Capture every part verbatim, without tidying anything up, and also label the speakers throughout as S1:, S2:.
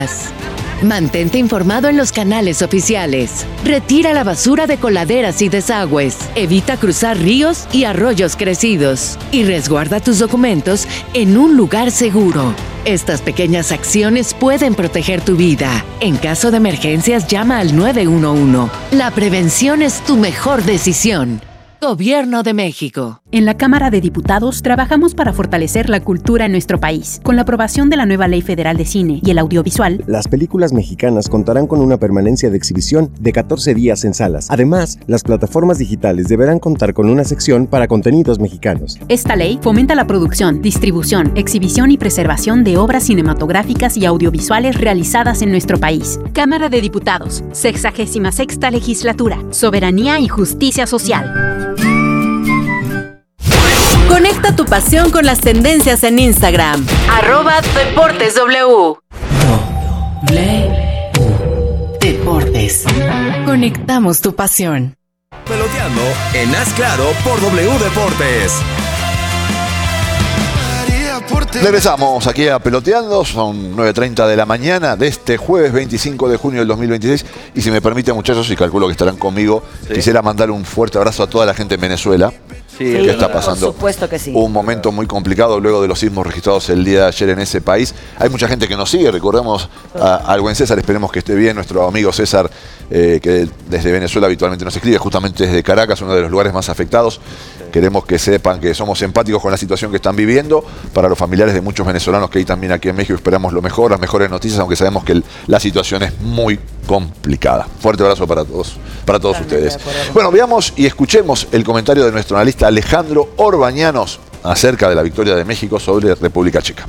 S1: Mantente informado en los canales oficiales. Retira la basura de coladeras y desagües. Evita cruzar ríos y arroyos crecidos. Y resguarda tus documentos en un lugar seguro. Estas pequeñas acciones pueden proteger tu vida. En caso de emergencias, llama al nueve uno uno. La prevención es tu mejor decisión. Gobierno de México.
S2: En la Cámara de Diputados trabajamos para fortalecer la cultura en nuestro país. Con la aprobación de la nueva Ley Federal de Cine y el audiovisual,
S3: las películas mexicanas contarán con una permanencia de exhibición de catorce días en salas. Además, las plataformas digitales deberán contar con una sección para contenidos mexicanos.
S2: Esta ley fomenta la producción, distribución, exhibición y preservación de obras cinematográficas y audiovisuales realizadas en nuestro país. Cámara de Diputados, sexagésima sexta legislatura, soberanía y justicia social.
S1: Conecta tu pasión con las tendencias en Instagram. Arroba Deportes W. Deportes. Conectamos tu pasión.
S4: Peloteando en Haz Claro por W Deportes.
S5: Regresamos aquí a Peloteando, son nueve treinta de la mañana de este jueves veinticinco de junio del dos mil veintiséis. Y si me permite, muchachos, y calculo que estarán conmigo, sí. Quisiera mandar un fuerte abrazo a toda la gente en Venezuela.
S6: Sí,
S5: que
S6: sí,
S5: está pasando
S6: por supuesto que sí.
S5: Un momento muy complicado luego de los sismos registrados el día de ayer en ese país. Hay mucha gente que nos sigue, recordemos a, al buen César, esperemos que esté bien, nuestro amigo César, eh, que desde Venezuela habitualmente nos escribe, justamente desde Caracas, uno de los lugares más afectados. Sí. Queremos que sepan que somos empáticos con la situación que están viviendo. Para los familiares de muchos venezolanos que hay también aquí en México, esperamos lo mejor, las mejores noticias, aunque sabemos que el, la situación es muy complicada. Fuerte abrazo para todos, para todos ustedes. Bueno, veamos y escuchemos el comentario de nuestro analista Alejandro Orbañanos acerca de la victoria de México sobre República Checa.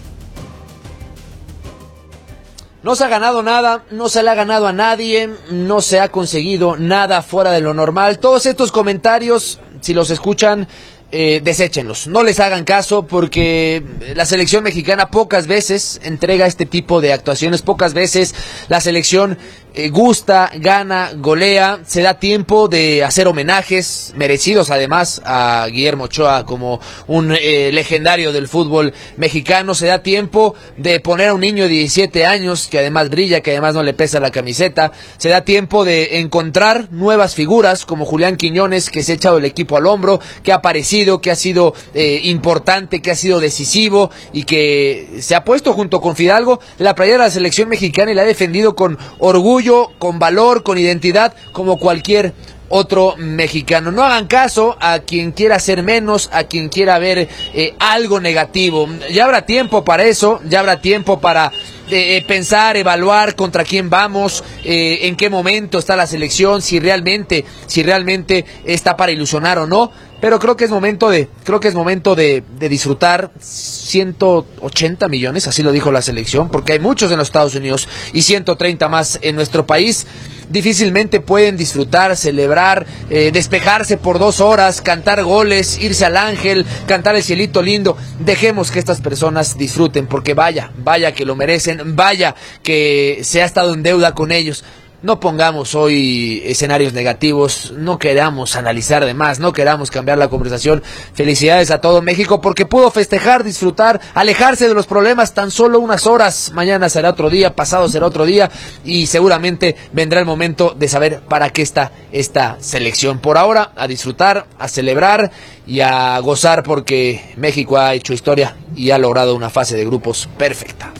S7: No se ha ganado nada, no se le ha ganado a nadie, no se ha conseguido nada fuera de lo normal. Todos estos comentarios, si los escuchan, eh, deséchenlos, no les hagan caso, porque la selección mexicana pocas veces entrega este tipo de actuaciones, pocas veces la selección eh, gusta, gana, golea, se da tiempo de hacer homenajes merecidos además a Guillermo Ochoa como un eh, legendario del fútbol mexicano, se da tiempo de poner a un niño de diecisiete años que además brilla, que además no le pesa la camiseta, se da tiempo de encontrar nuevas figuras como Julián Quiñones, que se ha echado el equipo al hombro, que ha aparecido, que ha sido eh, importante, que ha sido decisivo y que se ha puesto junto con Fidalgo la playera de la selección mexicana y la ha defendido con orgullo, con valor, con identidad, como cualquier otro mexicano. No hagan caso a quien quiera hacer menos, a quien quiera ver eh, algo negativo. Ya habrá tiempo para eso, ya habrá tiempo para eh, pensar, evaluar contra quién vamos, eh, en qué momento está la selección, si realmente, si realmente está para ilusionar o no. Pero creo que es momento de, creo que es momento de, de disfrutar. Ciento ochenta millones, así lo dijo la selección, porque hay muchos en los Estados Unidos y ciento treinta más en nuestro país. Difícilmente pueden disfrutar, celebrar, eh, despejarse por dos horas, cantar goles, irse al Ángel, cantar el cielito lindo. Dejemos que estas personas disfruten, porque vaya, vaya que lo merecen, vaya que se ha estado en deuda con ellos. No pongamos hoy escenarios negativos, no queramos analizar de más, no queramos cambiar la conversación. Felicidades a todo México porque pudo festejar, disfrutar, alejarse de los problemas tan solo unas horas. Mañana será otro día, pasado será otro día y seguramente vendrá el momento de saber para qué está esta selección. Por ahora, a disfrutar, a celebrar y a gozar porque México ha hecho historia y ha logrado una fase de grupos perfecta.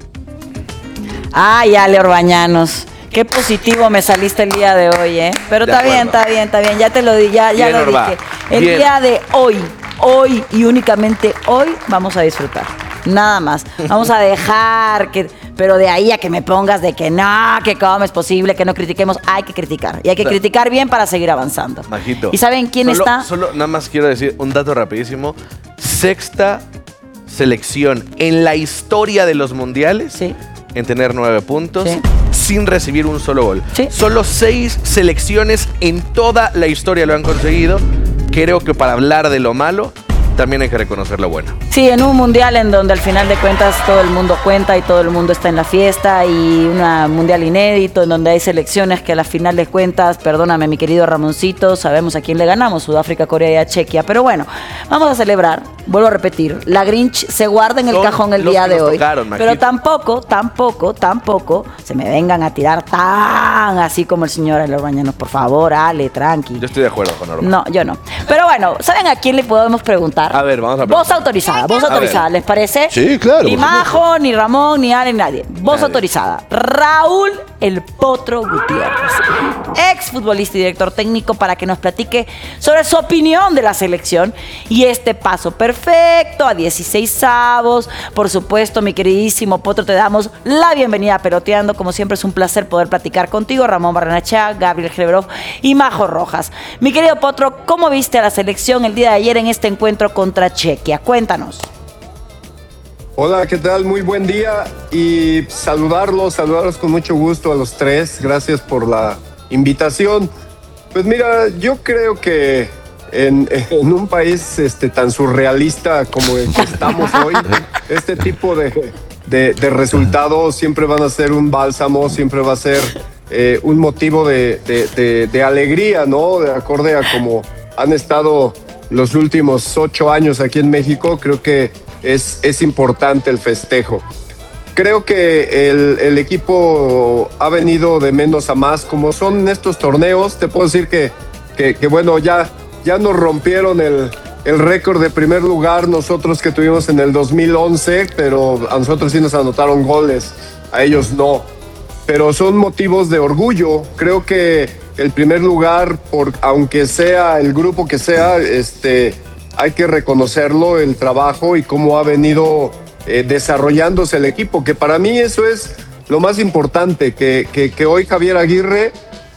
S6: Ay, Ale Orbañanos. Qué positivo me saliste el día de hoy, ¿eh? Pero está bien, está bien, está bien. Ya te lo di, ya, ya lo dije. El Bien. día de hoy, hoy y únicamente hoy vamos a disfrutar. Nada más. Vamos a dejar que, pero de ahí a que me pongas de que no, que cómo es posible, que no critiquemos, hay que criticar. Y hay que criticar bien para seguir avanzando.
S8: Majito.
S6: ¿Y saben quién
S8: solo,
S6: está?
S8: Solo nada más quiero decir un dato rapidísimo. Sexta selección en la historia de los mundiales.
S6: Sí.
S8: En tener nueve puntos,
S6: sí.
S8: sin recibir un solo gol.
S6: Sí.
S8: Solo seis selecciones en toda la historia lo han conseguido. Creo que para hablar de lo malo, también hay que reconocer lo bueno.
S6: Sí, en un mundial en donde al final de cuentas todo el mundo cuenta y todo el mundo está en la fiesta, y un mundial inédito en donde hay selecciones que a la final de cuentas, perdóname mi querido Ramoncito, sabemos a quién le ganamos, Sudáfrica, Corea y a Chequia. Pero bueno, vamos a celebrar. vuelvo a repetir, la Grinch se guarda en el
S8: Son
S6: cajón el
S8: los
S6: día
S8: que
S6: de
S8: nos
S6: hoy.
S8: tocaron, Majito.
S6: Pero tampoco, tampoco, tampoco se me vengan a tirar tan así como el señor Ale Orbañanos. Por favor, Ale, tranqui.
S8: Yo estoy de acuerdo con Orba.
S6: No, yo no. Pero bueno, ¿saben a quién le podemos preguntar?
S8: A ver, vamos a
S6: Voz
S8: preguntar.
S6: autorizada, voz
S8: A ver.
S6: autorizada, ¿les parece?
S5: Sí, claro,
S6: Ni
S5: por supuesto.
S6: Majo, ni Ramón, ni Ale, ni nadie. Voz
S8: Nadie.
S6: autorizada. Raúl El Potro Gutiérrez, ex futbolista y director técnico, para que nos platique sobre su opinión de la selección y este paso perfecto a dieciséis avos. Por supuesto, mi queridísimo Potro, te damos la bienvenida a Peloteando. Como siempre, es un placer poder platicar contigo, Ramón Barrenechea, Gabriel Greberov y Majo Rojas. Mi querido Potro, ¿cómo viste a la selección el día de ayer en este encuentro contra Chequia? Cuéntanos.
S9: Hola, ¿qué tal? Muy buen día y saludarlos, saludarlos con mucho gusto a los tres. Gracias por la invitación. Pues mira, yo creo que en, en un país este, tan surrealista como el que estamos hoy, este tipo de, de, de resultados siempre van a ser un bálsamo, siempre va a ser eh, un motivo de, de, de, de alegría, ¿no? De acorde a como han estado los últimos ocho años aquí en México. Creo que Es, es importante el festejo. Creo que el, el equipo ha venido de menos a más. Como son estos torneos, te puedo decir que, que, que bueno, ya, ya nos rompieron el, el récord de primer lugar nosotros que tuvimos en el dos mil once, pero a nosotros sí nos anotaron goles, a ellos no. Pero son motivos de orgullo. Creo que el primer lugar, por, aunque sea el grupo que sea, este... hay que reconocerlo, el trabajo y cómo ha venido eh, desarrollándose el equipo, que para mí eso es lo más importante, que, que, que hoy Javier Aguirre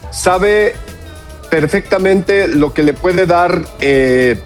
S9: sabe perfectamente lo que le puede dar eh,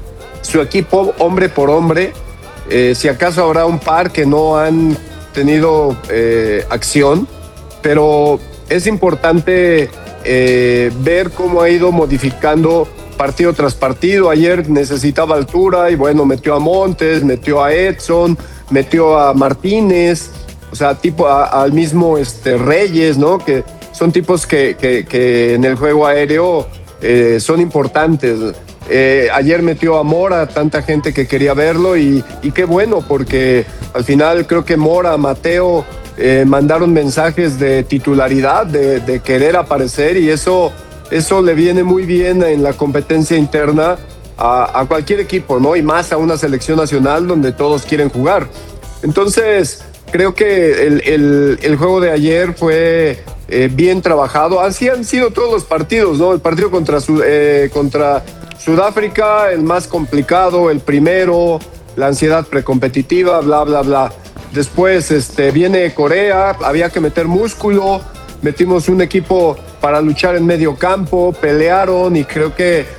S9: su equipo hombre por hombre. Eh, si acaso habrá un par que no han tenido eh, acción, pero es importante eh, ver cómo ha ido modificando partido tras partido. Ayer necesitaba altura y bueno, metió a Montes, metió a Edson, metió a Martínez, o sea, tipo a, al mismo este, Reyes, ¿no? Que son tipos que, que, que en el juego aéreo eh, son importantes. Eh, ayer metió a Mora, tanta gente que quería verlo y, y qué bueno, porque al final creo que Mora, Mateo eh, mandaron mensajes de titularidad, de, de querer aparecer, y eso Eso le viene muy bien en la competencia interna a, a cualquier equipo, ¿no? Y más a una selección nacional donde todos quieren jugar. Entonces, creo que el, el, el juego de ayer fue eh, bien trabajado. Así han sido todos los partidos, ¿no? El partido contra, eh, contra Sudáfrica, el más complicado, el primero, la ansiedad precompetitiva, bla, bla, bla. Después este, viene Corea, había que meter músculo, metimos un equipo para luchar en medio campo, pelearon y creo que eh,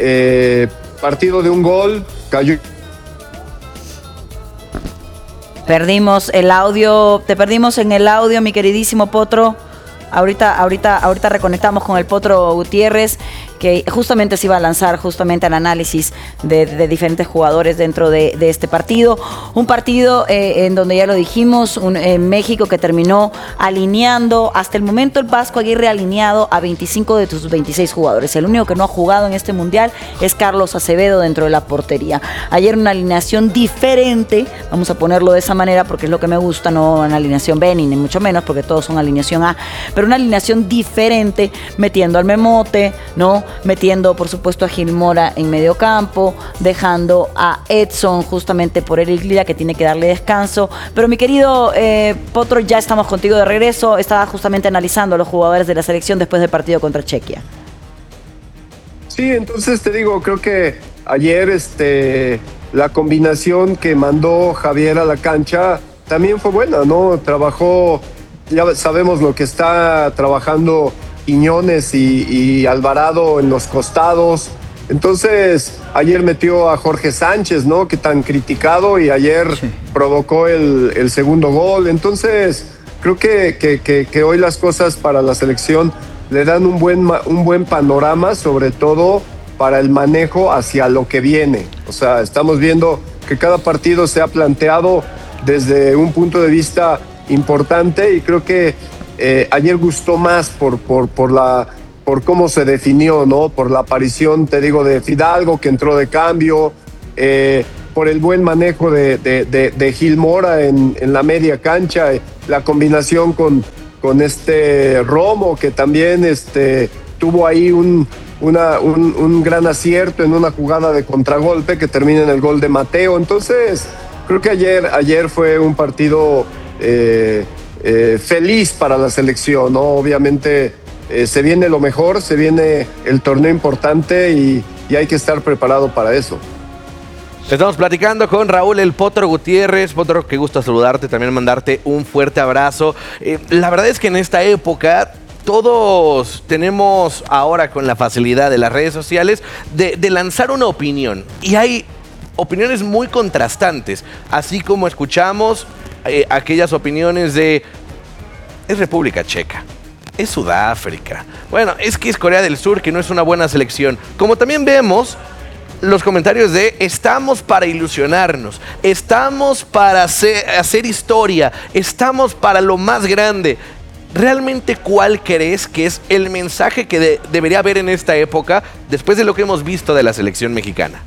S9: eh, partido de un gol cayó.
S6: Perdimos el audio, te perdimos en el audio, mi queridísimo Potro. Ahorita, ahorita, ahorita reconectamos con el Potro Gutiérrez, que justamente se iba a lanzar justamente al análisis de, de diferentes jugadores dentro de, de este partido. Un partido eh, en donde ya lo dijimos, un, eh, México que terminó alineando, hasta el momento el Vasco Aguirre ha alineado a veinticinco de sus veintiséis jugadores. El único que no ha jugado en este mundial es Carlos Acevedo dentro de la portería. Ayer una alineación diferente, vamos a ponerlo de esa manera porque es lo que me gusta, no una alineación B ni mucho menos porque todos son alineación A, pero una alineación diferente, metiendo al Memote, ¿no? Metiendo, por supuesto, a Gil Mora en medio campo, dejando a Edson justamente por Eric Lira, que tiene que darle descanso. Pero mi querido eh, Potro, ya estamos contigo de regreso. Estaba justamente analizando a los jugadores de la selección después del partido contra Chequia.
S9: Sí, entonces te digo, creo que ayer este, la combinación que mandó Javier a la cancha también fue buena, ¿no? Trabajó, ya sabemos lo que está trabajando Quiñones y, y Alvarado en los costados. Entonces, ayer metió a Jorge Sánchez, ¿no? Que tan criticado, y ayer sí provocó el, el segundo gol. Entonces, creo que, que, que, que hoy las cosas para la selección le dan un buen, un buen panorama, sobre todo para el manejo hacia lo que viene. O sea, estamos viendo que cada partido se ha planteado desde un punto de vista importante, y creo que eh, ayer gustó más por, por, por, la, por cómo se definió, ¿no? Por la aparición, te digo, de Fidalgo, que entró de cambio, eh, por el buen manejo de, de, de, de Gil Mora en, en la media cancha, la combinación con, con este Romo, que también este, tuvo ahí un, una, un, un gran acierto en una jugada de contragolpe que termina en el gol de Mateo. Entonces, creo que ayer, ayer fue un partido eh, eh, feliz para la selección, ¿no? Obviamente eh, se viene lo mejor, se viene el torneo importante y, y hay que estar preparado para eso.
S8: Estamos platicando con Raúl El Potro Gutiérrez. Potro, qué gusto saludarte, también mandarte un fuerte abrazo. Eh, la verdad es que en esta época todos tenemos ahora con la facilidad de las redes sociales de, de lanzar una opinión. Y hay opiniones muy contrastantes, así como escuchamos eh, aquellas opiniones de es República Checa, es Sudáfrica, bueno, es que es Corea del Sur, que no es una buena selección. Como también vemos los comentarios de estamos para ilusionarnos, estamos para hacer, hacer historia, estamos para lo más grande. ¿Realmente cuál crees que es el mensaje que de, debería haber en esta época después de lo que hemos visto de la selección mexicana?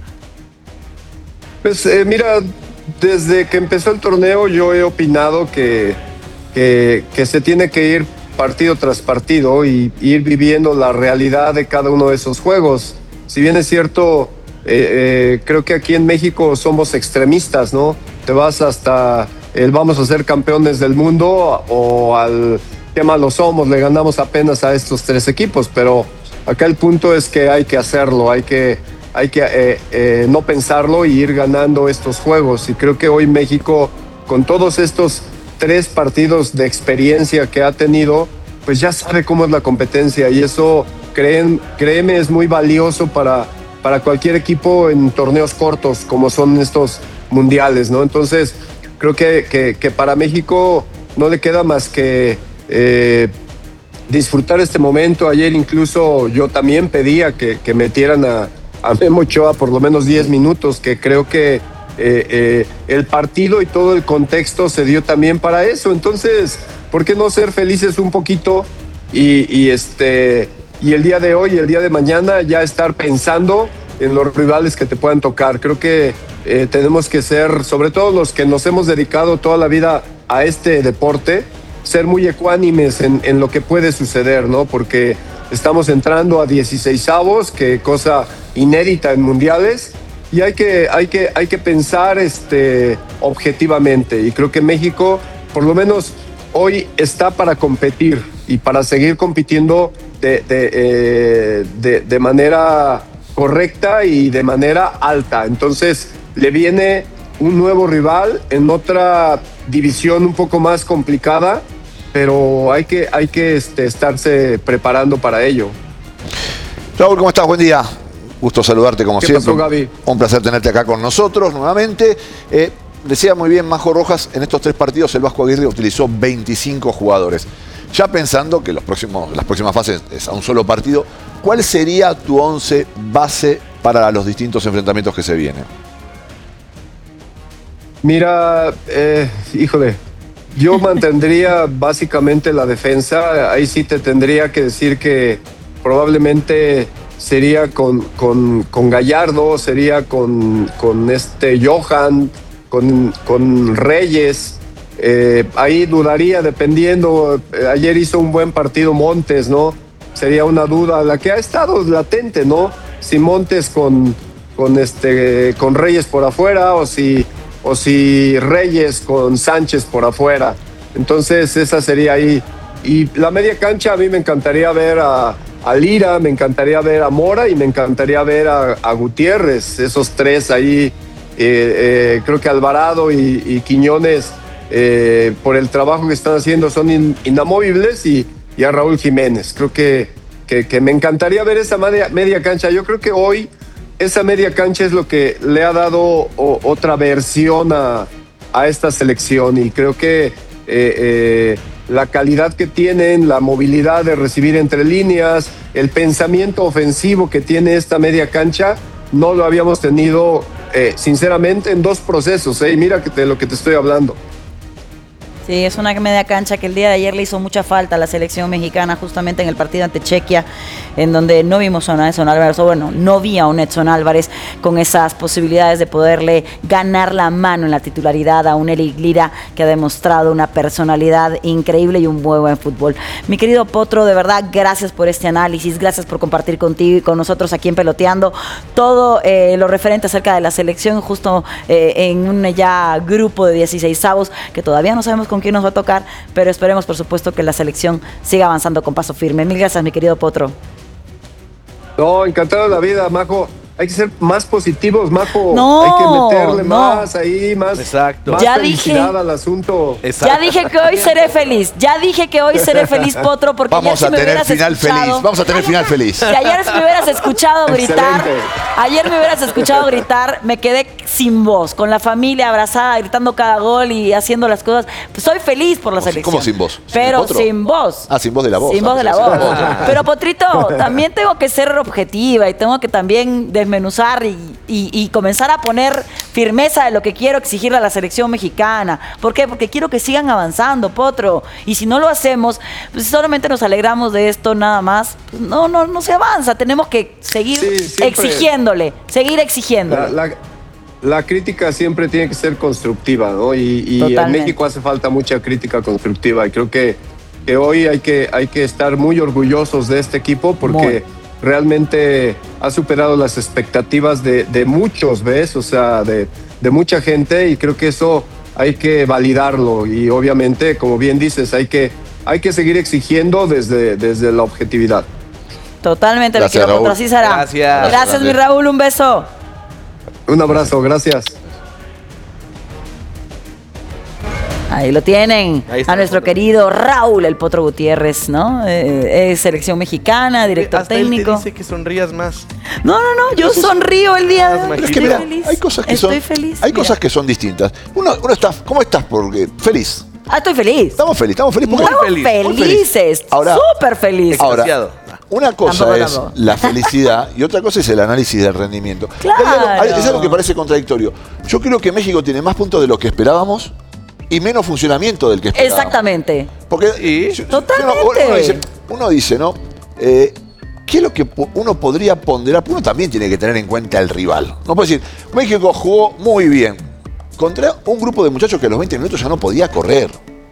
S9: Pues eh, mira, desde que empezó el torneo yo he opinado que, que, que se tiene que ir partido tras partido y ir viviendo la realidad de cada uno de esos juegos. Si bien es cierto, eh, eh, creo que aquí en México somos extremistas, ¿no? Te vas hasta el vamos a ser campeones del mundo o al qué malos somos, le ganamos apenas a estos tres equipos, pero acá el punto es que hay que hacerlo, hay que, hay que eh, eh, no pensarlo y ir ganando estos juegos. Y creo que hoy México, con todos estos tres partidos de experiencia que ha tenido, pues ya sabe cómo es la competencia y eso, creen, créeme, es muy valioso para, para cualquier equipo en torneos cortos como son estos mundiales, ¿no? Entonces, creo que, que, que para México no le queda más que eh, disfrutar este momento. Ayer incluso yo también pedía que, que metieran a, a Memo Ochoa por lo menos diez minutos, que creo que Eh, eh, el partido y todo el contexto se dio también para eso. Entonces, ¿por qué no ser felices un poquito y, y, este, y el día de hoy, el día de mañana, ya estar pensando en los rivales que te puedan tocar? Creo que eh, tenemos que ser, sobre todo los que nos hemos dedicado toda la vida a este deporte, ser muy ecuánimes en, en lo que puede suceder, ¿no? Porque estamos entrando a dieciseisavos, que cosa inédita en mundiales. Y hay que, hay que, hay que pensar este, objetivamente. Y creo que México, por lo menos hoy, está para competir y para seguir compitiendo de, de, eh, de, de manera correcta y de manera alta. Entonces, le viene un nuevo rival en otra división un poco más complicada, pero hay que, hay que este, estarse preparando para ello.
S5: Raúl, ¿cómo estás? Buen día. Gusto saludarte como
S9: ¿Qué
S5: siempre.
S9: pasó, Gaby?
S5: Un placer tenerte acá con nosotros nuevamente. Eh, decía muy bien Majo Rojas, en estos tres partidos el Vasco Aguirre utilizó veinticinco jugadores. Ya pensando que los próximos, las próximas fases es a un solo partido, ¿cuál sería tu once base para los distintos enfrentamientos que se vienen?
S9: Mira, eh, híjole, yo mantendría básicamente la defensa. Ahí sí te tendría que decir que probablemente sería con, con, con Gallardo, sería con, con este Johan, con, con Reyes. Eh, ahí dudaría dependiendo. Ayer hizo un buen partido Montes, ¿no? Sería una duda, la que ha estado latente, ¿no? Si Montes con, con, este, con Reyes por afuera o si, o si Reyes con Sánchez por afuera. Entonces esa sería ahí. Y la media cancha, a mí me encantaría ver a a Lira, me encantaría ver a Mora y me encantaría ver a, a Gutiérrez, esos tres ahí. Eh, eh, creo que Alvarado y, y Quiñones, eh, por el trabajo que están haciendo, son in, inamovibles y, y a Raúl Jiménez. Creo que, que, que me encantaría ver esa media, media cancha. Yo creo que hoy esa media cancha es lo que le ha dado o, otra versión a, a esta selección y creo que eh, eh, la calidad que tienen, la movilidad de recibir entre líneas, el pensamiento ofensivo que tiene esta media cancha, no lo habíamos tenido, eh, sinceramente, en dos procesos. ¿eh? Y mira que de lo que te estoy hablando.
S6: Sí, es una media cancha que el día de ayer le hizo mucha falta a la selección mexicana, justamente en el partido ante Chequia, en donde no vimos a un Edson Álvarez, o bueno, no vi a un Edson Álvarez con esas posibilidades de poderle ganar la mano en la titularidad a un Eric Lira, que ha demostrado una personalidad increíble y un muy buen fútbol. Mi querido Potro, de verdad, gracias por este análisis, gracias por compartir contigo y con nosotros aquí en Peloteando todo eh, lo referente acerca de la selección, justo eh, en un ya grupo de dieciseisavos que todavía no sabemos con quién nos va a tocar, pero esperemos por supuesto que la selección siga avanzando con paso firme. Mil gracias, mi querido Potro.
S9: No, encantado de la vida, Majo. Hay que ser más positivos, Majo.
S6: No,
S9: hay que meterle
S6: no.
S9: más ahí, más,
S8: Exacto.
S9: más
S6: Ya
S9: felicidad
S6: dije.
S9: al asunto.
S8: Exacto.
S6: Ya dije que hoy seré feliz, ya dije que hoy seré feliz, Potro, porque
S5: Vamos
S6: ayer si
S5: a
S6: me
S5: tener
S6: hubieras
S5: final
S6: escuchado,
S5: feliz. Vamos a tener final feliz.
S6: Si ayer me hubieras escuchado gritar,
S9: Excelente.
S6: ayer me hubieras escuchado gritar, me quedé sin voz, con la familia abrazada, gritando cada gol y haciendo las cosas. Pues soy feliz por la
S5: ¿Cómo,
S6: selección.
S5: cómo sin voz? ¿Sin
S6: Pero
S5: Potro?
S6: sin voz.
S5: Ah, sin voz de la voz.
S6: Sin
S5: Ah,
S6: voz de la
S5: pensé que
S6: voz.
S5: sin voz.
S6: Pero Potrito, también tengo que ser objetiva y tengo que también desmenuzar y, y, y comenzar a poner firmeza de lo que quiero exigirle a la selección mexicana. ¿Por qué? Porque quiero que sigan avanzando, Potro. Y si no lo hacemos, pues solamente nos alegramos de esto nada más. Pues no, no, no se avanza. Tenemos que seguir
S9: Sí, siempre.
S6: exigiéndole, seguir exigiéndole.
S9: La, la- la crítica siempre tiene que ser constructiva, ¿no? Y, y en
S6: Totalmente.
S9: México hace falta mucha crítica constructiva. Y creo que, que hoy hay que, hay que estar muy orgullosos de este equipo porque
S6: Muy.
S9: realmente ha superado las expectativas de, de muchos, ¿ves? O sea, de, de mucha gente, y creo que eso hay que validarlo. Y obviamente, como bien dices, hay que, hay que seguir exigiendo desde, desde la objetividad.
S6: Totalmente,
S5: Gracias,
S6: mi querido
S5: Raúl.
S6: Potro. Así será.
S8: Gracias.
S6: Gracias, mi
S5: Grande.
S6: Raúl. Un beso.
S9: Un abrazo, gracias.
S6: Ahí lo tienen,
S8: Ahí está
S6: a nuestro
S8: el Potro.
S6: querido Raúl, el Potro Gutiérrez, ¿no? Eh, es selección mexicana, director
S8: Hasta él te
S6: técnico.
S8: dice que sonrías más.
S6: No, no, no, yo sonrío el día de hoy.
S5: Pero es
S6: Estoy
S5: que mira,
S6: feliz.
S5: hay cosas que
S6: Estoy
S5: son,
S6: feliz.
S5: hay
S6: mira.
S5: cosas que son distintas. Uno, uno está, ¿cómo estás? Porque feliz.
S6: Ah, estoy feliz.
S5: Estamos felices, estamos felices.
S6: Estamos
S5: porque-
S8: feliz,
S5: muy feliz.
S6: felices.
S5: Ahora-
S6: súper felices.
S5: Ahora,
S8: Extasiado.
S5: una cosa
S6: Tampoco,
S5: es
S6: tampoco.
S5: la felicidad y otra cosa es el análisis del rendimiento.
S6: Claro.
S5: Hay algo- hay- es algo que parece contradictorio. Yo creo que México tiene más puntos de lo que esperábamos y menos funcionamiento del que esperábamos.
S6: Exactamente.
S5: Porque
S8: Sí.
S5: yo- yo-
S6: Totalmente.
S5: Uno, uno dice, uno dice, ¿no? Eh, ¿Qué es lo que po- uno podría ponderar? Uno también tiene que tener en cuenta el rival. No puede decir, México jugó muy bien contra un grupo de muchachos que a los veinte minutos ya no podía correr.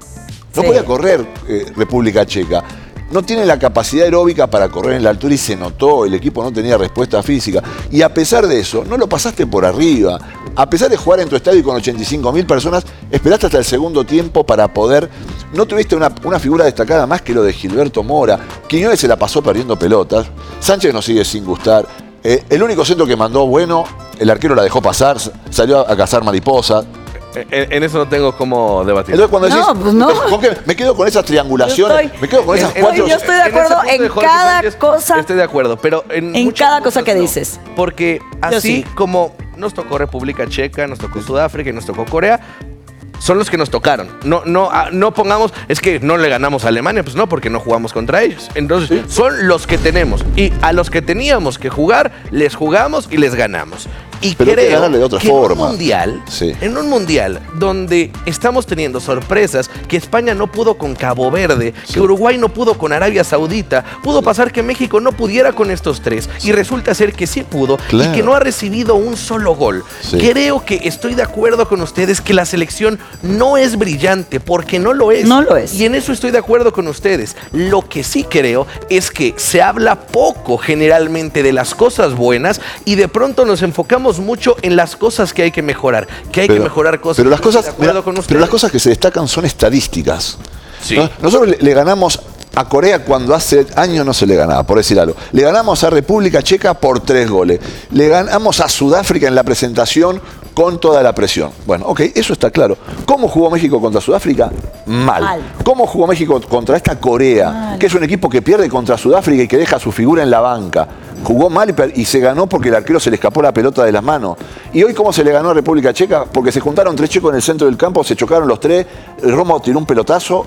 S5: No
S6: Sí.
S5: podía correr eh, República Checa. No tiene la capacidad aeróbica para correr en la altura y se notó, el equipo no tenía respuesta física. Y a pesar de eso, no lo pasaste por arriba. A pesar de jugar en tu estadio con ochenta y cinco mil personas, esperaste hasta el segundo tiempo para poder... No tuviste una, una figura destacada más que lo de Gilberto Mora. Quiñones se la pasó perdiendo pelotas. Sánchez nos sigue sin gustar. Eh, el único centro que mandó bueno, el arquero la dejó pasar, salió a, a cazar mariposas.
S8: En, en eso no tengo cómo debatir.
S5: Entonces cuando
S6: No,
S5: decís,
S6: pues no.
S5: ¿por qué? Me quedo con esas triangulaciones,
S6: Yo estoy-
S5: me quedo con esas
S8: En- en-
S5: cuatro...
S6: yo estoy de
S8: en ese
S6: acuerdo
S8: punto de
S6: en
S8: Jorge
S6: cada
S8: Sánchez,
S6: cosa.
S8: Estoy de acuerdo, pero en,
S6: En
S8: muchas
S6: cada cosa
S8: cosas
S6: que
S8: no.
S6: dices.
S8: Porque
S6: Yo
S8: así
S6: sí.
S8: como nos tocó República Checa, nos tocó Sudáfrica y nos tocó Corea, son los que nos tocaron. No, no, ah, no pongamos, es que no le ganamos a Alemania, pues no, porque no jugamos contra ellos. Entonces, son los que tenemos. Y a los que teníamos que jugar, les jugamos y les ganamos. Y
S5: Pero hay que
S8: creo
S5: ganarle de otra
S8: que
S5: forma.
S8: en un mundial,
S5: Sí.
S8: en un mundial donde estamos teniendo sorpresas, que España no pudo con Cabo Verde, que Uruguay no pudo con Arabia Saudita, pudo pasar que México no pudiera con estos tres y resulta ser que sí pudo
S5: Claro.
S8: y que no ha recibido un solo gol.
S5: Sí.
S8: Creo que estoy de acuerdo con ustedes que la selección no es brillante porque no lo es.
S6: No lo es.
S8: Y en eso estoy de acuerdo con ustedes. Lo que sí creo es que se habla poco generalmente de las cosas buenas y de pronto nos enfocamos mucho en las cosas que hay que mejorar, que hay que mejorar cosas.
S5: Pero las
S8: Yo estoy
S5: cosas,
S8: de acuerdo
S5: mira,
S8: con
S5: pero
S8: ustedes.
S5: las cosas que se destacan son estadísticas.
S8: Sí.
S5: ¿No? Nosotros le, le ganamos a Corea cuando hace años no se le ganaba, por decir algo. Le ganamos a República Checa por tres goles. Le ganamos a Sudáfrica en la presentación con toda la presión. Bueno, ok, eso está claro. ¿Cómo jugó México contra Sudáfrica? Mal.
S6: Mal.
S5: ¿Cómo jugó México contra esta Corea?
S6: Mal.
S5: Que es un equipo que pierde contra Sudáfrica y que deja su figura en la banca. Jugó mal y, per- y se ganó porque el arquero se le escapó la pelota de las manos. ¿Y hoy cómo se le ganó a República Checa? Porque se juntaron tres checos en el centro del campo, se chocaron los tres, Romo tiró un pelotazo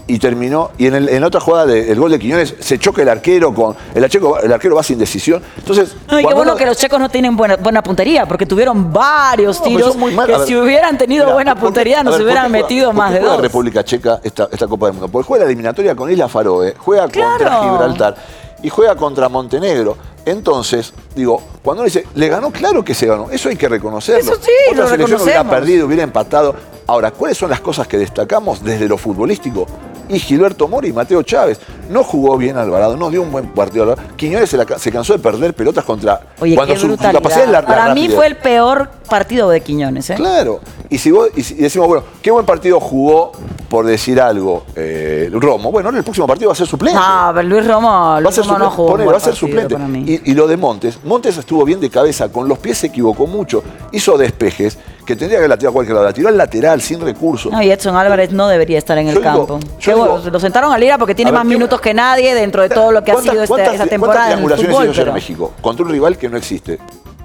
S5: y terminó, y en, el, en la otra jugada del de, gol de Quiñones se choca el arquero con, el arquero, el arquero va sin decisión. Entonces,
S6: no, y qué bueno uno, que los checos no tienen buena, buena puntería, porque tuvieron varios no, tiros que ver, si hubieran tenido mira, buena puntería nos hubieran juega, metido más de dos.
S5: República Checa esta, esta Copa del Mundo, porque juega la eliminatoria con Isla Faroe, juega claro. contra Gibraltar y juega contra Montenegro. Entonces, digo, cuando uno dice, le ganó, claro que se ganó. Eso hay que reconocerlo.
S6: Eso sí,
S5: Otra
S6: lo
S5: selección hubiera perdido, hubiera empatado. Ahora, ¿cuáles son las cosas que destacamos desde lo futbolístico? Y Gilberto Mori y Mateo Chávez. No jugó bien Alvarado, no dio un buen partido. Quiñones se, la, se cansó de perder pelotas contra...
S6: Oye, cuando qué su, su capacidad es la, la Para rapidez. Mí fue el peor partido de Quiñones, ¿eh?
S5: Claro. Y si vos y, y decimos, bueno, qué buen partido jugó, por decir algo, eh, Romo. Bueno, en el próximo partido va a ser suplente.
S6: No, pero Luis Romo, Luis Romo no jugó.
S5: Poner, va a ser suplente. Y, y lo de Montes. Montes estuvo bien de cabeza, con los pies se equivocó mucho. Hizo despejes que tendría que la tirar a cualquier lado. La tiró al lateral, sin recursos.
S6: No, y Edson Álvarez no debería estar en el yo campo. Digo, yo digo, bueno, lo sentaron a Lira porque tiene ver, más minutos que nadie dentro de todo lo que ha sido este, esa temporada en el fútbol. ¿Cuántas
S5: triangulaciones hizo en México? Contra un rival que no existe.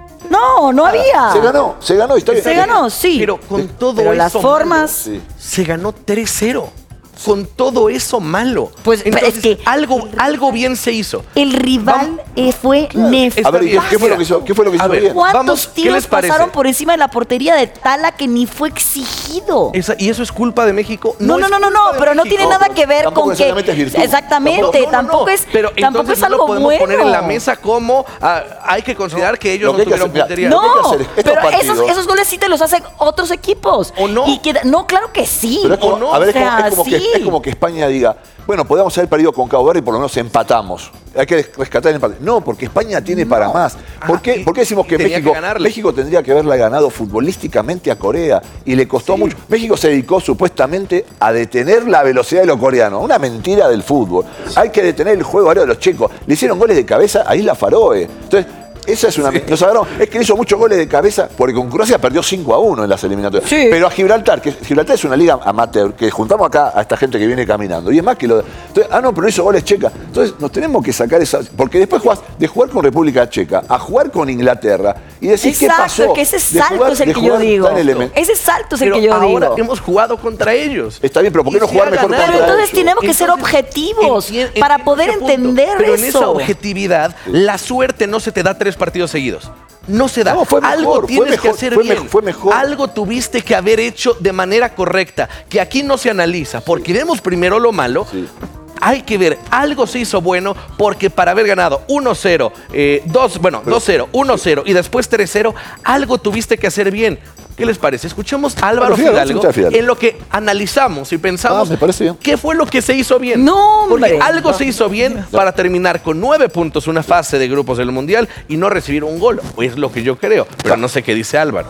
S6: No, no había.
S5: Se ganó, se ganó. Está
S6: se ganó, sí.
S8: Pero con todo
S6: pero
S8: eso
S6: las formas...
S8: Malo, sí. Se ganó tres cero. Con todo eso malo.
S6: Pues
S8: entonces,
S6: es que
S8: algo, algo bien se hizo.
S6: El rival eh, fue claro. nefasto.
S5: A ver, ¿qué fue lo que hizo, qué fue lo que hizo
S6: ver,
S5: bien?
S6: ¿Cuántos Vamos, tiros pasaron por encima de la portería de Tala que ni fue exigido?
S8: Esa, ¿Y eso es culpa de México?
S6: No, no, no, no, no, no pero no tiene nada que ver con que... Exactamente, tampoco, no, no, tampoco es,
S8: pero
S6: tampoco es
S8: no
S6: algo
S8: lo podemos
S6: bueno.
S8: poner en la mesa como ah, hay que considerar no, que ellos no que tuvieron
S5: hacer,
S8: portería.
S6: No, pero esos, esos goles sí te los hacen otros equipos.
S8: ¿O no?
S6: Y que, no, claro que sí.
S5: Pero es como,
S6: ¿O no?
S5: A ver,
S6: o sea,
S5: es, como, es, como
S6: sí.
S5: que, es como que España diga, bueno, podemos haber perdido con Cabo Verde y por lo menos empatamos. Hay que rescatar el empate. No, porque España tiene no. para más. ¿Por qué, ¿Por qué decimos que México, que México tendría que haberla ganado futbolísticamente a Corea? Y le costó sí. mucho. México se dedicó supuestamente a detener la velocidad de los coreanos. Una mentira del fútbol. Hay que detener el juego aéreo de los checos. Le hicieron goles de cabeza a Isla Faroe. Entonces, esa es una... Sí. Nos agarró, es que le hizo muchos goles de cabeza porque con Croacia perdió cinco a uno en las eliminatorias. Sí. Pero a Gibraltar, que Gibraltar es una liga amateur, que juntamos acá a esta gente que viene caminando. Y es más que lo... Entonces, ah, no, pero hizo goles Checa. Entonces nos tenemos que sacar esa... Porque después jugás de jugar con República Checa a jugar con Inglaterra y decir
S6: Exacto,
S5: qué pasó.
S6: Que ese salto jugar, es el que yo digo. Ese salto es el
S8: pero
S6: que yo
S8: ahora
S6: digo.
S8: Hemos jugado contra ellos.
S5: Está bien, pero ¿por qué no jugar mejor contra ellos?
S6: Pero entonces tenemos que ser objetivos para poder entender eso.
S8: Pero en esa objetividad, la suerte no se te da tres partidos seguidos. No se da.
S5: No, fue mejor,
S8: Algo tienes
S5: fue mejor,
S8: que hacer
S5: fue
S8: bien.
S5: Mejor, fue mejor.
S8: Algo tuviste que haber hecho de manera correcta, que aquí no se analiza, porque vemos primero lo malo. Sí. Hay que ver, algo se hizo bueno, porque para haber ganado uno cero, eh, dos, bueno, dos cero, uno cero y después tres cero, algo tuviste que hacer bien. ¿Qué les parece? Escuchemos a Álvaro Fidalgo en lo que analizamos y pensamos
S5: ah,
S8: qué fue lo que se hizo bien.
S6: No,
S8: porque algo se hizo bien para terminar con nueve puntos una fase de grupos del Mundial y no recibir un gol. Es lo que yo creo, pero no sé qué dice Álvaro.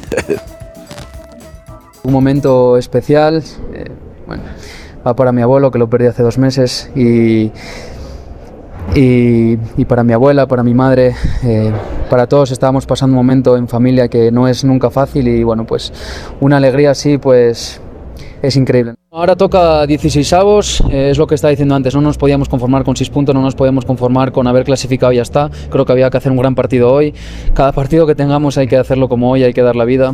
S10: Un momento especial, eh, bueno, va para mi abuelo que lo perdí hace dos meses y... Y, y para mi abuela, para mi madre, eh, para todos estábamos pasando un momento en familia que no es nunca fácil y bueno, pues una alegría así pues es increíble. Ahora toca dieciseisavos, eh, es lo que estaba diciendo antes, no nos podíamos conformar con seis puntos, no nos podíamos conformar con haber clasificado y ya está. Creo que había que hacer un gran partido hoy, cada partido que tengamos hay que hacerlo como hoy, hay que dar la vida.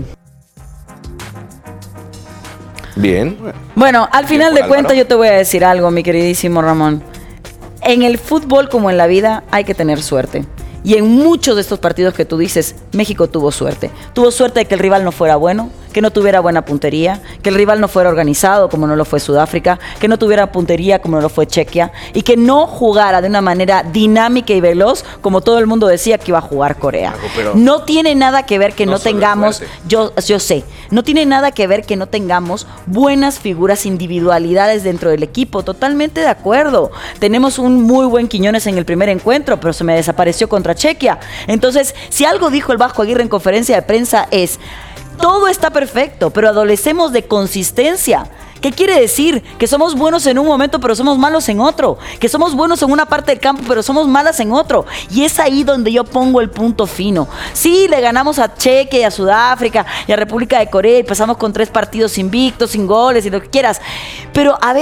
S8: Bien.
S6: Bueno, al final de cuentas yo te voy a decir algo, mi queridísimo Ramón. En el fútbol como en la vida hay que tener suerte. Y en muchos de estos partidos que tú dices, México tuvo suerte. Tuvo suerte de que el rival no fuera bueno, que no tuviera buena puntería, que el rival no fuera organizado como no lo fue Sudáfrica, que no tuviera puntería como no lo fue Chequia y que no jugara de una manera dinámica y veloz como todo el mundo decía que iba a jugar Corea. Pero no tiene nada que ver que no, no tengamos, yo, yo sé, no tiene nada que ver que no tengamos buenas figuras, individualidades dentro del equipo, totalmente de acuerdo. Tenemos un muy buen Quiñones en el primer encuentro, pero se me desapareció contra Chequia. Entonces, si algo dijo el Vasco Aguirre en conferencia de prensa es: todo está perfecto, pero adolecemos de consistencia. ¿Qué quiere decir? Que somos buenos en un momento, pero somos malos en otro. Que somos buenos en una parte del campo, pero somos malas en otro. Y es ahí donde yo pongo el punto fino. Sí, le ganamos a Chequia y a Sudáfrica y a República de Corea y pasamos con tres partidos invictos, sin goles y lo que quieras. Pero, a ver,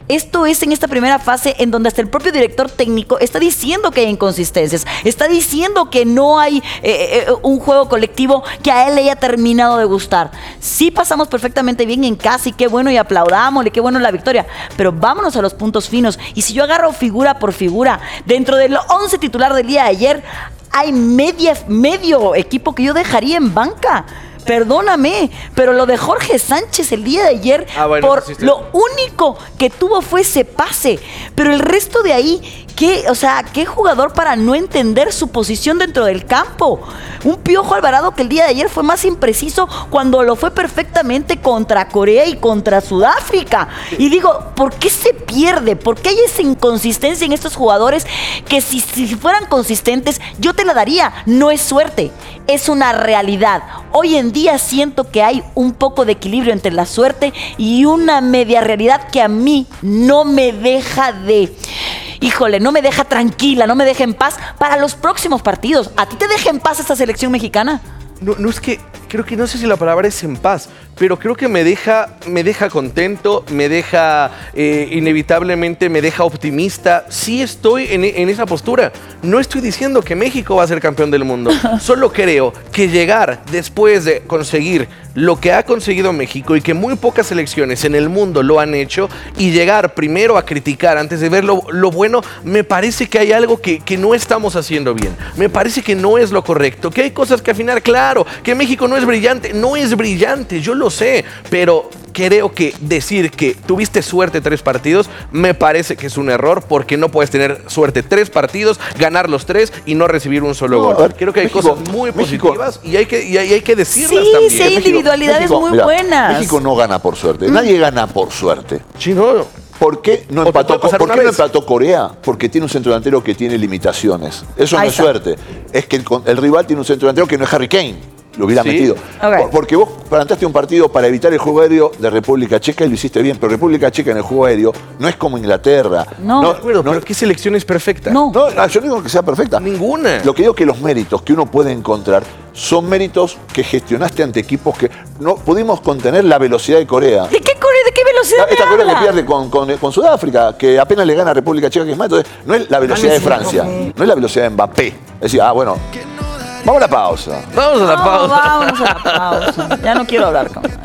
S6: Esto es en esta primera fase en donde hasta el propio director técnico está diciendo que hay inconsistencias, está diciendo que no hay eh, eh, un juego colectivo que a él le haya terminado de gustar. Sí pasamos perfectamente bien en casa y qué bueno y aplaudámosle, qué bueno la victoria, pero vámonos a los puntos finos. Y si yo agarro figura por figura, dentro del once titular del día de ayer, hay media, medio equipo que yo dejaría en banca. Perdóname, pero lo de Jorge Sánchez el día de ayer, ah, bueno, por sí, sí. lo único que tuvo fue ese pase. Pero el resto de ahí, ¿qué, o sea, qué jugador para no entender su posición dentro del campo? Un Piojo Alvarado que el día de ayer fue más impreciso cuando lo fue perfectamente contra Corea y contra Sudáfrica. Y digo, ¿por qué se pierde? ¿Por qué hay esa inconsistencia en estos jugadores que si, si fueran consistentes yo te la daría? No es suerte, es una realidad. Hoy en día siento que hay un poco de equilibrio entre la suerte y una media realidad que a mí no me deja de... Híjole, no me deja tranquila, no me deja en paz para los próximos partidos. ¿A ti te deja en paz esta selección mexicana?
S8: No, no es que, creo que no sé si la palabra es en paz, pero creo que me deja, me deja contento, me deja, eh, inevitablemente me deja optimista. Sí estoy en, en esa postura. No estoy diciendo que México va a ser campeón del mundo. Solo creo que llegar después de conseguir lo que ha conseguido México y que muy pocas selecciones en el mundo lo han hecho, y llegar primero a criticar antes de ver lo, lo bueno, me parece que hay algo que, que no estamos haciendo bien. Me parece que no es lo correcto, que hay cosas que afinar. Claro, que México no es brillante, no es brillante, yo lo sé, pero creo que decir que tuviste suerte tres partidos me parece que es un error, porque no puedes tener suerte tres partidos, ganar los tres y no recibir un solo no, gol. Creo que hay México, cosas muy México, positivas y hay que, y hay, hay que decirlas
S6: sí,
S8: también.
S6: Sí, hay individualidades México, muy mira, buenas.
S5: México no gana por suerte, mm. nadie gana por suerte.
S8: Sí, no.
S5: ¿Por qué no empató, ¿por qué no empató Corea? Porque tiene un centro delantero que tiene limitaciones. Eso Ahí no es está. suerte. Es que el, el rival tiene un centro delantero que no es Harry Kane. Lo hubiera ¿Sí? metido. Okay. Porque vos planteaste un partido para evitar el juego aéreo de República Checa y lo hiciste bien, pero República Checa en el juego aéreo no es como Inglaterra.
S6: No,
S8: no de acuerdo, no, pero ¿qué selección es perfecta?
S6: No.
S5: no. No, yo no digo que sea perfecta.
S8: Ninguna.
S5: Lo que digo es que los méritos que uno puede encontrar son méritos que gestionaste ante equipos que no pudimos contener la velocidad de Corea.
S6: ¿De qué Corea? ¿De qué velocidad?
S5: Esta Corea que pierde con, con, con Sudáfrica, que apenas le gana a República Checa, que es más. Entonces, no es la velocidad de Francia, no es la velocidad de Mbappé. Es decir, ah, bueno. Vamos a la pausa.
S8: Vamos a la
S6: no,
S8: pausa.
S6: Vamos a la pausa. Ya no quiero hablar con nadie.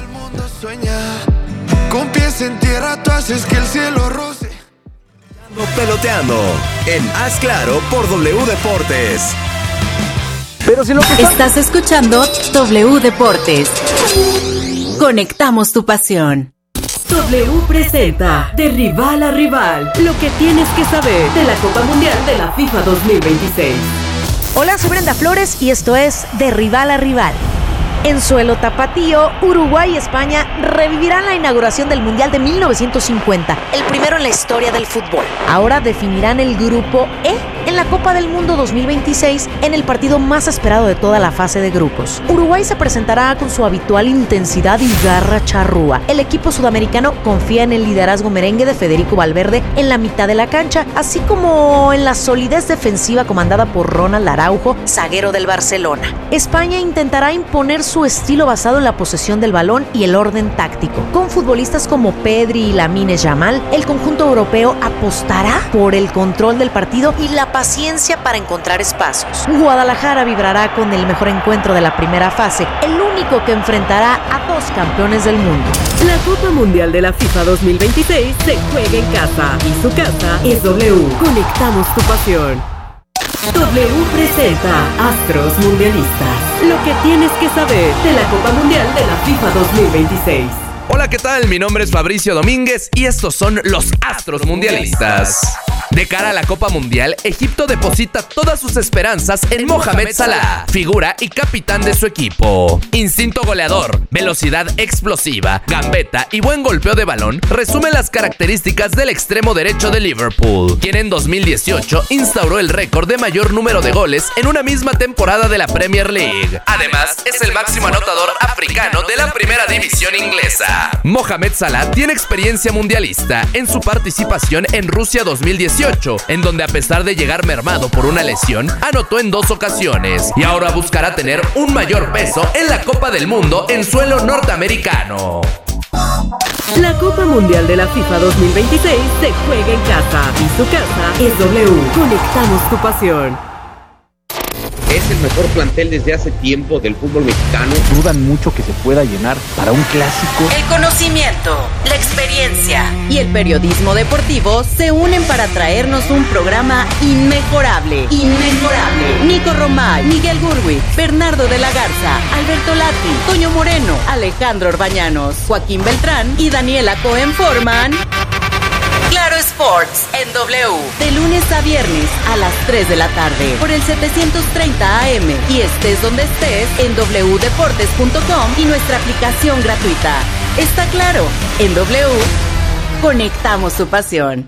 S11: Con pies en tierra tú haces que el cielo roce.
S4: Peloteando en Haz Claro por W Deportes.
S1: Pero si lo que está... Estás escuchando W Deportes. Conectamos tu pasión. W presenta De Rival a Rival, lo que tienes que saber de la Copa Mundial de la FIFA dos mil veintiséis.
S12: Hola, soy Brenda Flores y esto es De Rival a Rival. En suelo tapatío, Uruguay y España revivirán la inauguración del Mundial de mil novecientos cincuenta, el primero en la historia del fútbol. Ahora definirán el grupo E en la Copa del Mundo dos mil veintiséis en el partido más esperado de toda la fase de grupos. Uruguay se presentará con su habitual intensidad y garra charrúa. El equipo sudamericano confía en el liderazgo merengue de Federico Valverde en la mitad de la cancha, así como en la solidez defensiva comandada por Ronald Araujo, zaguero del Barcelona. España intentará imponer su estilo basado en la posesión del balón y el orden táctico. Con futbolistas como Pedri y Lamine Yamal, el conjunto europeo apostará por el control del partido y la paciencia para encontrar espacios. Guadalajara vibrará con el mejor encuentro de la primera fase, el único que enfrentará a dos campeones del mundo.
S1: La Copa Mundial de la FIFA dos mil veintiséis se juega en casa y su casa es W. Conectamos tu pasión. W presenta Astros Mundialistas. Lo que tienes que saber de la Copa Mundial de la FIFA dos mil veintiséis.
S13: Hola, ¿qué tal? Mi nombre es Fabricio Domínguez y estos son los Astros Mundialistas. De cara a la Copa Mundial, Egipto deposita todas sus esperanzas en Mohamed Salah, figura y capitán de su equipo. Instinto goleador, velocidad explosiva, gambeta y buen golpeo de balón resumen las características del extremo derecho de Liverpool, quien en dos mil dieciocho instauró el récord de mayor número de goles en una misma temporada de la Premier League. Además, es el máximo anotador africano de la primera división inglesa. Mohamed Salah tiene experiencia mundialista en su participación en Rusia dos mil dieciocho, en donde a pesar de llegar mermado por una lesión, anotó en dos ocasiones y ahora buscará tener un mayor peso en la Copa del Mundo en suelo norteamericano.
S14: La Copa Mundial de la FIFA dos mil veintiséis se juega en casa y su casa es W. Conectamos tu pasión.
S15: Es el mejor plantel desde hace tiempo del fútbol mexicano.
S16: Dudan mucho que se pueda llenar para un clásico.
S2: El conocimiento, la experiencia y el periodismo deportivo se unen para traernos un programa inmejorable. Inmejorable. Nico Romay, Miguel Gurwitz, Bernardo de la Garza, Alberto Lati, Toño Moreno, Alejandro Orbañanos, Joaquín Beltrán y Daniela Cohen forman Claro Sports en W. De lunes a viernes a las tres de la tarde por el setecientos treinta A M y estés donde estés en doble u deportes punto com y nuestra aplicación gratuita. Está claro, en W conectamos tu pasión.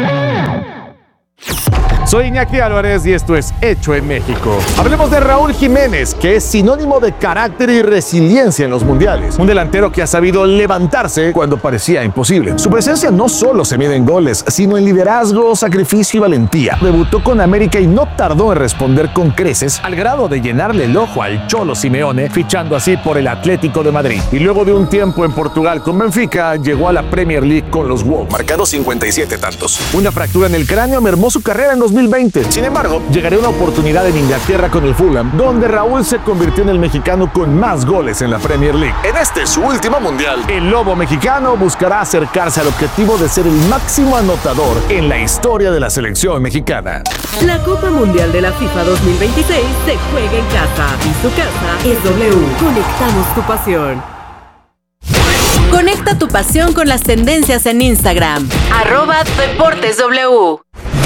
S17: Soy Iñaki Álvarez y esto es Hecho en México. Hablemos de Raúl Jiménez, que es sinónimo de carácter y resiliencia en los mundiales. Un delantero que ha sabido levantarse cuando parecía imposible. Su presencia no solo se mide en goles, sino en liderazgo, sacrificio y valentía. Debutó con América y no tardó en responder con creces, al grado de llenarle el ojo al Cholo Simeone, fichando así por el Atlético de Madrid. Y luego de un tiempo en Portugal con Benfica, llegó a la Premier League con los Wolves,
S18: marcando cincuenta y siete tantos.
S17: Una fractura en el cráneo mermó su carrera en dos mil veinte. Sin embargo, llegaría una oportunidad en Inglaterra con el Fulham, donde Raúl se convirtió en el mexicano con más goles en la Premier League.
S18: En este, su último mundial,
S17: el lobo mexicano buscará acercarse al objetivo de ser el máximo anotador en la historia de la selección mexicana.
S14: La Copa Mundial de la FIFA dos mil veintiséis se juega en casa y su casa es W. Conectamos tu pasión.
S2: Conecta tu pasión con las tendencias en Instagram. Arroba Deportes W.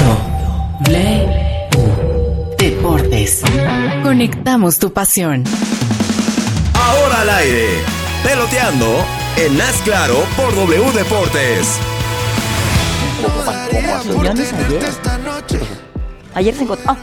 S2: Deportes. Conectamos tu pasión.
S4: Ahora al aire. Peloteando en Haz Claro por W Deportes.
S6: Ayer se encontró. Oh.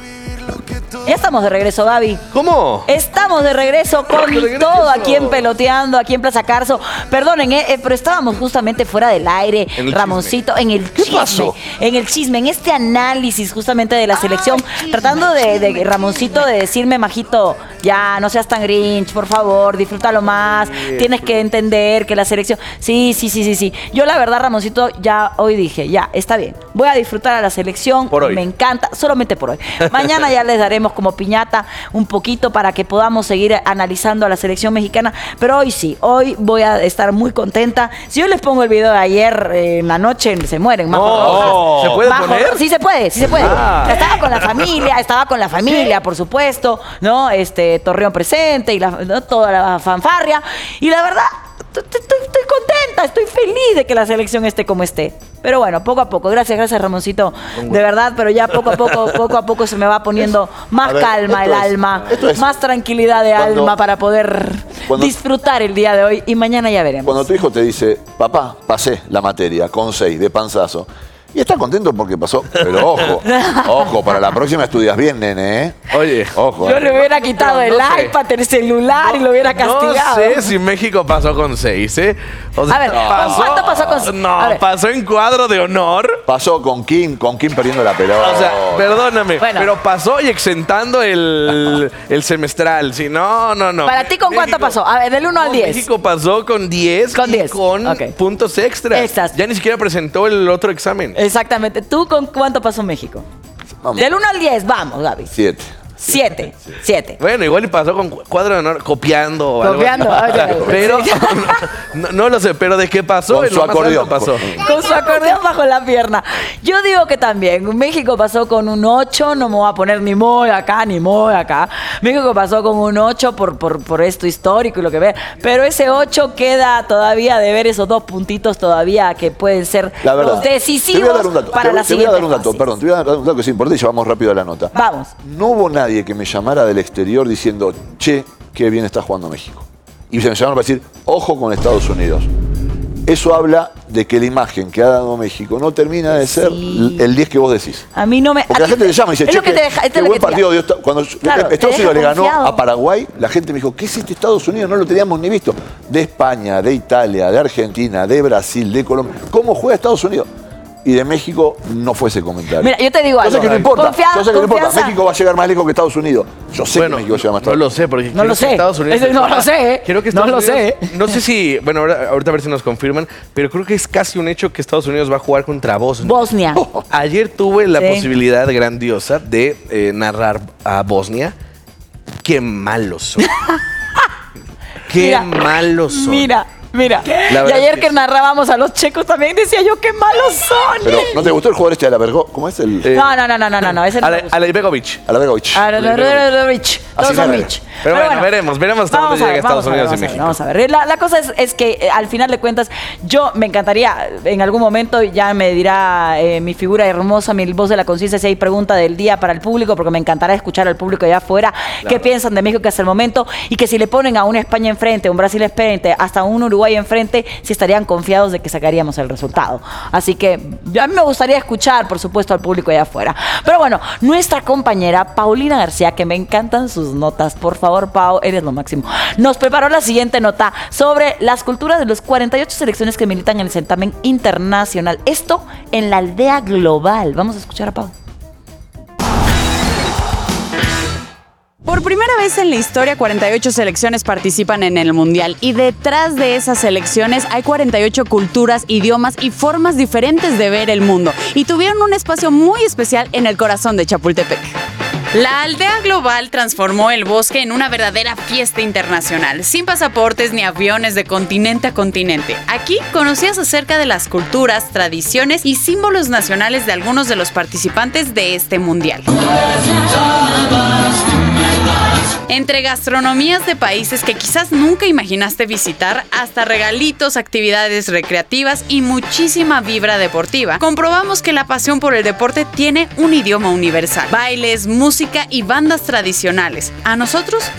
S6: Ya estamos de regreso, Gaby.
S8: ¿Cómo?
S6: Estamos de regreso con regreso. todo aquí en Peloteando, aquí en Plaza Carso. Perdonen, eh, eh, pero estábamos justamente fuera del aire,
S8: en
S6: Ramoncito,
S8: chisme.
S6: en el
S8: ¿Qué
S6: chisme.
S8: pasó?
S6: En el chisme, en este análisis justamente de la selección, Ay, tratando de, de, Ramoncito, de decirme, Majito, ya, no seas tan grinch, por favor, disfrútalo más, sí, tienes que entender que la selección... Sí, sí, sí, sí, sí. Yo la verdad, Ramoncito, ya hoy dije, ya, está bien, voy a disfrutar a la selección,
S8: por hoy.
S6: Me encanta, solamente por hoy. Mañana ya les daremos como piñata un poquito para que podamos seguir analizando a la selección mexicana, pero hoy sí, hoy voy a estar muy contenta. Si yo les pongo el video de ayer eh, en la noche, se mueren. Majo
S8: oh, ¿Se puede
S6: Majo,
S8: poner?
S6: Sí se puede, sí se puede. Ah. Estaba con la familia, estaba con la familia, por supuesto, ¿no? Este, Torreón presente y la, ¿no? toda la fanfarria. Y la verdad, estoy, estoy contenta, estoy feliz de que la selección esté como esté. Pero bueno, poco a poco, gracias, gracias Ramoncito, de verdad, pero ya poco a poco, poco a poco se me va poniendo más ver, calma el es, alma, es, más tranquilidad de cuando, alma para poder cuando, disfrutar el día de hoy y mañana ya veremos.
S5: Cuando tu hijo te dice, papá, pasé la materia con seis de panzazo, y está contento porque pasó, pero ojo, ojo, para la próxima estudias bien, nene, ¿eh?
S8: Oye,
S5: ojo.
S6: Yo eh. le hubiera quitado no, el no iPad, el celular no, y lo hubiera castigado.
S8: No sé si México pasó con seis, ¿eh?
S6: O sea, a ver, pasó, ¿cuánto pasó con seis?
S8: No, pasó en cuadro de honor.
S5: Pasó con Kim, con Kim perdiendo la pelota.
S8: O sea, perdóname, bueno. pero pasó y exentando el, el semestral. Si no, no, no.
S6: ¿Para ti con México, cuánto pasó? A ver, del uno no, al diez.
S8: México pasó con diez
S6: con, diez.
S8: con okay. puntos extras. Extras. Ya ni siquiera presentó el otro examen.
S6: Exactamente. ¿Tú con cuánto pasó México? Vamos. Del uno al diez, vamos, Gaby.
S5: Siete.
S6: Siete, siete.
S8: Bueno, igual y pasó con cuadro de honor, copiando.
S6: Copiando.
S8: Algo pero, no, no lo sé, pero de qué pasó.
S5: Con su acordeón.
S8: Pasó.
S6: Con su acordeón bajo la pierna. Yo digo que también. México pasó con un ocho, no me voy a poner ni muy acá, ni muy acá. México pasó con un ocho por, por, por esto histórico y lo que ve. Pero ese ocho queda todavía de ver esos dos puntitos todavía que pueden ser
S5: la verdad,
S6: los decisivos para
S5: te,
S6: la
S5: te
S6: siguiente. Te voy
S5: a dar un dato, fase. perdón, te voy a dar un dato que es importante y ya vamos rápido a la nota.
S6: Vamos.
S5: No hubo nadie que me llamara del exterior diciendo, che, qué bien está jugando México. Y se me llamaron para decir, ojo con Estados Unidos. Eso habla de que la imagen que ha dado México no termina de ser sí. el diez que vos decís.
S6: A mí no me...
S5: Porque la gente te llama y dice, che, que deja, qué buen partido dio. Cuando claro, Estados Unidos le ganó a Paraguay, la gente me dijo, ¿qué es este Estados Unidos? No lo teníamos ni visto. De España, de Italia, de Argentina, de Brasil, de Colombia. ¿Cómo juega Estados Unidos? y de México no fue ese comentario.
S6: Mira, yo te digo algo.
S5: Yo sé que no importa.
S6: Confianza,
S5: yo sé que no importa.
S6: confianza.
S5: México va a llegar más lejos que Estados Unidos. Yo sé
S8: Bueno,
S5: que México va a llegar más
S8: no
S5: lejos.
S8: lo sé, porque
S6: No
S8: creo
S6: lo
S8: que
S6: sé.
S8: Estados Unidos.
S6: Eso no lo sé, ¿eh?
S8: Creo que
S6: No
S8: Estados
S6: lo
S8: Unidos-
S6: sé.
S8: No sé si, bueno, ahora- ahorita a ver si nos confirman, pero creo que es casi un hecho que Estados Unidos va a jugar contra Bosnia.
S6: Bosnia.
S8: Ayer tuve la
S6: Sí.
S8: posibilidad grandiosa de eh, narrar a Bosnia. Qué malos son. Qué
S6: Mira,
S8: malos son.
S6: Mira, mira.
S8: La
S6: Y
S8: verdad
S6: ayer
S8: es
S6: que,
S8: que
S6: narrábamos a los checos también decía yo qué malos son.
S5: Pero, ¿no te gustó el jugador este de la Vergo? ¿Cómo es el...?
S6: No, no, no, no, no, no, no, ese no.
S8: Ale- Alejbegovic.
S5: Alejbegovic.
S6: Rich. Todos
S5: Así
S6: son
S5: se
S6: rich.
S8: Pero bueno, veremos, veremos hasta
S6: Vamos
S8: dónde
S6: a ver,
S8: llega
S6: vamos
S8: Estados
S6: a ver,
S8: Unidos y
S6: vamos a ver,
S8: México.
S6: Vamos a ver. La, la cosa es, es que eh, al final de cuentas, yo me encantaría, en algún momento ya me dirá eh, mi figura hermosa, mi voz de la conciencia, si hay pregunta del día para el público, porque me encantará escuchar al público allá afuera qué piensan de México que hasta el momento, y que si le ponen a una España enfrente, un Brasil enfrente, hasta un Uruguay enfrente, si estarían confiados de que sacaríamos el resultado. Así que yo- a mí me gustaría escuchar, por supuesto, al público allá afuera. Pero bueno, nuestra compañera Paulina García, que me encantan sus notas, por favor, Pau, eres lo máximo, nos preparó la siguiente nota sobre las culturas de los cuarenta y ocho selecciones que militan en el certamen internacional. Esto en la aldea global. Vamos a escuchar a Pau.
S19: Por primera vez en la historia, cuarenta y ocho selecciones participan en el Mundial y detrás de esas selecciones hay cuarenta y ocho culturas, idiomas y formas diferentes de ver el mundo y tuvieron un espacio muy especial en el corazón de Chapultepec. La aldea global transformó el bosque en una verdadera fiesta internacional, sin pasaportes ni aviones de continente a continente. Aquí conocías acerca de las culturas, tradiciones y símbolos nacionales de algunos de los participantes de este mundial. Entre gastronomías de países que quizás nunca imaginaste visitar, hasta regalitos, actividades recreativas y muchísima vibra deportiva, comprobamos que la pasión por el deporte tiene un idioma universal. Bailes, música y bandas tradicionales. A nosotros